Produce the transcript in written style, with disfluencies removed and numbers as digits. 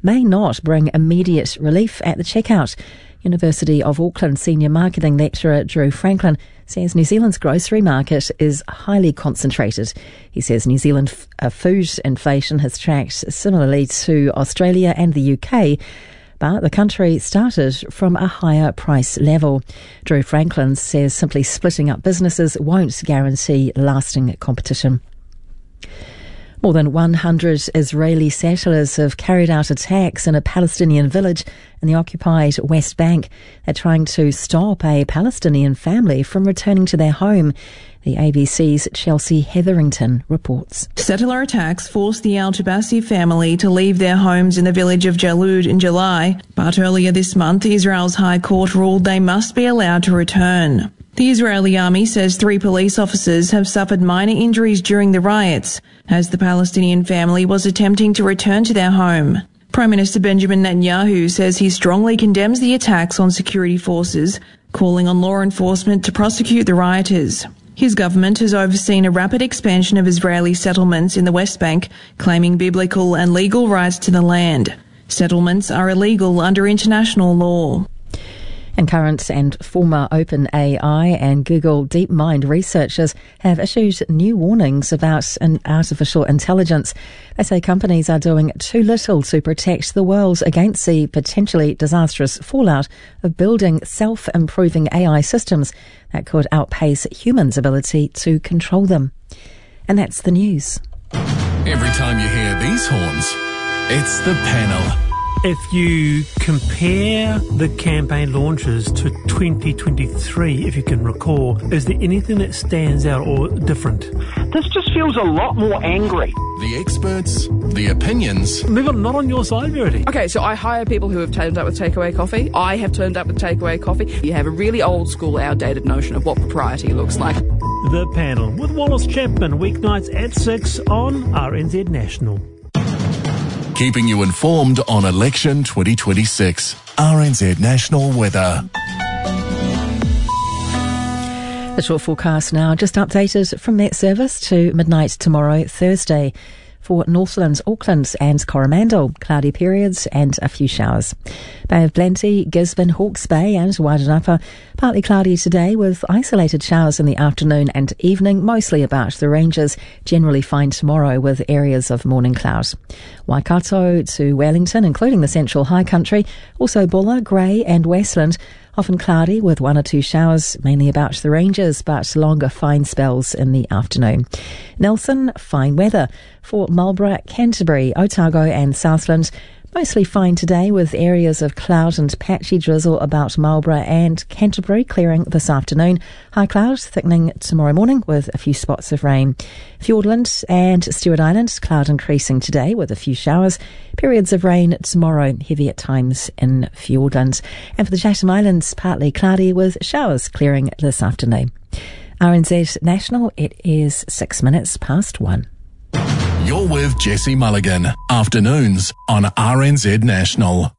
may not bring immediate relief at the checkout. University of Auckland senior marketing lecturer Drew Franklin says New Zealand's grocery market is highly concentrated. He says New Zealand food inflation has tracked similarly to Australia and the UK, but the country started from a higher price level. Drew Franklin says simply splitting up businesses won't guarantee lasting competition. More than 100 Israeli settlers have carried out attacks in a Palestinian village in the occupied West Bank. They're trying to stop a Palestinian family from returning to their home. The ABC's Chelsea Hetherington reports. Settler attacks forced the Al-Jabasi family to leave their homes in the village of Jalud in July, but earlier this month Israel's High Court ruled they must be allowed to return. The Israeli army says 3 police officers have suffered minor injuries during the riots, as the Palestinian family was attempting to return to their home. Prime Minister Benjamin Netanyahu says he strongly condemns the attacks on security forces, calling on law enforcement to prosecute the rioters. His government has overseen a rapid expansion of Israeli settlements in the West Bank, claiming biblical and legal rights to the land. Settlements are illegal under international law. And current and former OpenAI and Google DeepMind researchers have issued new warnings about artificial intelligence. They say companies are doing too little to protect the world against the potentially disastrous fallout of building self-improving AI systems that could outpace humans' ability to control them. And that's the news. Every time you hear these horns, it's the panel. If you compare the campaign launches to 2023, if you can recall, is there anything that stands out or different? This just feels a lot more angry. The experts, the opinions. They're not on your side, Verity. Okay, so I hire people who have turned up with takeaway coffee. I have turned up with takeaway coffee. You have a really old school, outdated notion of what propriety looks like. The Panel with Wallace Chapman, weeknights at 6 on RNZ National. Keeping you informed on election 2026. RNZ National Weather. The short forecast now, just updated from Met Service to midnight tomorrow, Thursday. For Northland, Auckland and Coromandel, cloudy periods and a few showers. Bay of Plenty, Gisborne, Hawke's Bay and Wairarapa, partly cloudy today with isolated showers in the afternoon and evening, mostly about the ranges. Generally fine tomorrow with areas of morning clouds. Waikato to Wellington, including the central high country, also Bulla, Grey and Westland. Often cloudy with 1 or 2 showers, mainly about the ranges, but longer fine spells in the afternoon. Nelson, fine weather. For Marlborough, Canterbury, Otago and Southland, mostly fine today with areas of cloud and patchy drizzle about Marlborough and Canterbury, clearing this afternoon. High clouds thickening tomorrow morning with a few spots of rain. Fiordland and Stewart Island, cloud increasing today with a few showers. Periods of rain tomorrow, heavy at times in Fiordland. And for the Chatham Islands, partly cloudy with showers clearing this afternoon. RNZ National, it is 6 minutes past 1. You're with Jesse Mulligan. Afternoons on RNZ National.